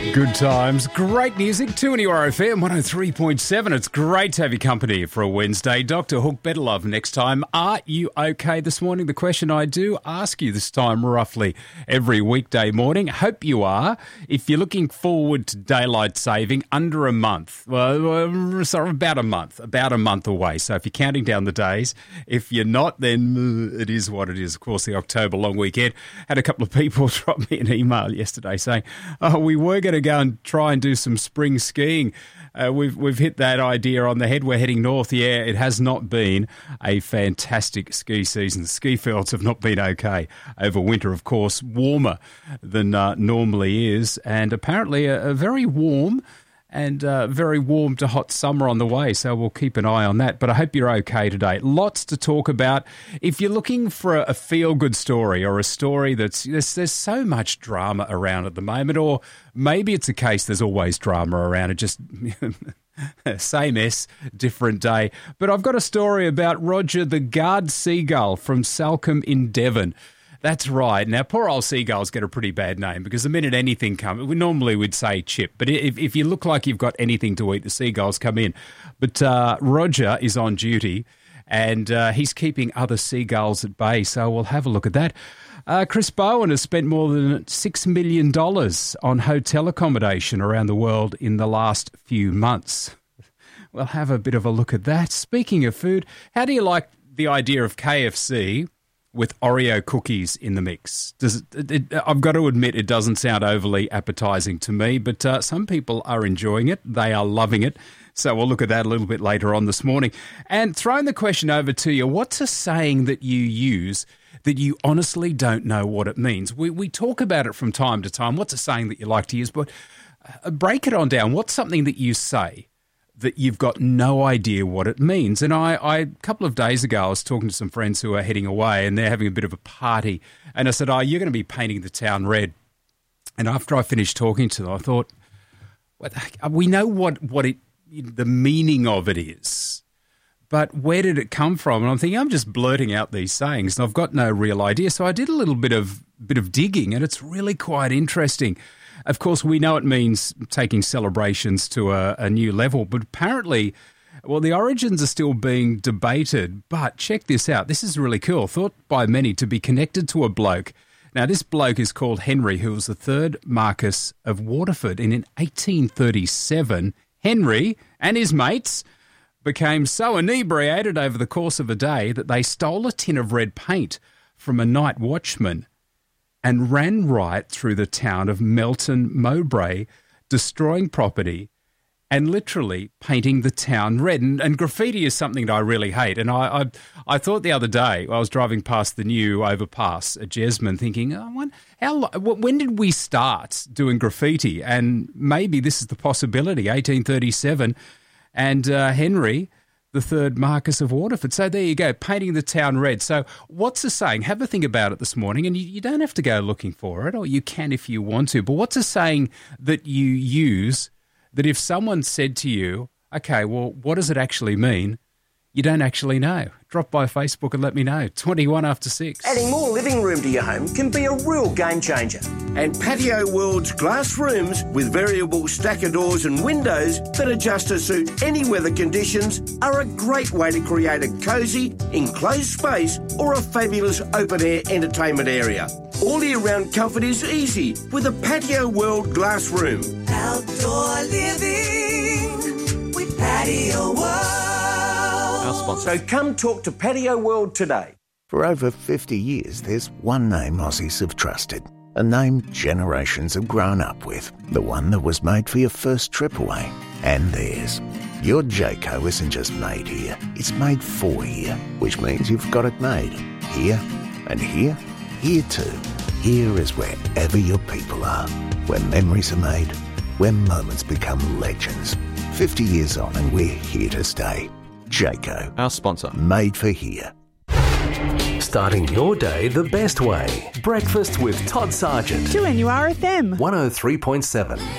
Good times, great music, 2NURFM 103.7. It's great to have your company for a Wednesday. Dr. Hook, better love next time. Are you okay this morning? The question I do ask you this time roughly every weekday morning. Hope you are. If you're looking forward to daylight saving, under a month. Well, sorry, about a month away. So if you're counting down the days, if you're not, then it is what it is. Of course, the October long weekend. Had a couple of people drop me an email yesterday saying, we were going to go and try and do some spring skiing. We've hit that idea on the head. We're heading north. Yeah, it has not been a fantastic ski season. The ski fields have not been okay over winter, of course, warmer than normally is, and apparently a very warm and very warm to hot summer on the way, so we'll keep an eye on that. But I hope you're okay today. Lots to talk about. If you're looking for a feel-good story or a story there's so much drama around at the moment, or maybe it's a case there's always drama around, it just same mess, different day. But I've got a story about Roger the guard seagull from Salcombe in Devon. That's right. Now, poor old seagulls get a pretty bad name because the minute anything comes, we'd say chip. But if you look like you've got anything to eat, the seagulls come in. But Roger is on duty and he's keeping other seagulls at bay. So we'll have a look at that. Chris Bowen has spent more than $6 million on hotel accommodation around the world in the last few months. We'll have a bit of a look at that. Speaking of food, how do you like the idea of KFC with Oreo cookies in the mix? I've got to admit, it doesn't sound overly appetising to me, but some people are enjoying it. They are loving it. So we'll look at that a little bit later on this morning. And throwing the question over to you, what's a saying that you use that you honestly don't know what it means? We talk about it from time to time. What's a saying that you like to use? But break it on down. What's something that you say that you've got no idea what it means? And I a couple of days ago, I was talking to some friends who are heading away and they're having a bit of a party. And I said, you're going to be painting the town red. And after I finished talking to them, I thought, we know what the meaning of it is, but where did it come from? And I'm thinking, I'm just blurting out these sayings and I've got no real idea. So I did a little bit of digging and it's really quite interesting. Of course, we know it means taking celebrations to a new level, but apparently, the origins are still being debated. But check this out. This is really cool. Thought by many to be connected to a bloke. Now, this bloke is called Henry, who was the third Marquess of Waterford. And in 1837, Henry and his mates became so inebriated over the course of a day that they stole a tin of red paint from a night watchman and ran right through the town of Melton Mowbray, destroying property and literally painting the town red. And graffiti is something that I really hate. And I thought the other day, I was driving past the new overpass at Jesmond thinking, when did we start doing graffiti? And maybe this is the possibility, 1837, and Henry, the third Marquess of Waterford. So there you go, painting the town red. So what's the saying? Have a think about it this morning, and you don't have to go looking for it, or you can if you want to. But what's a saying that you use that if someone said to you, okay, well, what does it actually mean? You don't actually know. Drop by Facebook and let me know. 21 after 6. Adding more living room to your home can be a real game changer. And Patio World's glass rooms with variable stacker doors and windows that adjust to suit any weather conditions are a great way to create a cosy, enclosed space or a fabulous open-air entertainment area. All year-round comfort is easy with a Patio World glass room. Outdoor living with Patio World. So come talk to Patio World today. For over 50 years, there's one name Aussies have trusted. A name generations have grown up with. The one that was made for your first trip away. And theirs. Your Jayco isn't just made here. It's made for here. Which means you've got it made. Here and here. Here too. Here is wherever your people are. Where memories are made. Where moments become legends. 50 years on and we're here to stay. Jayco. Our sponsor. Made for here. Starting your day the best way. Breakfast with Todd Sargent. 2NURFM. 103.7.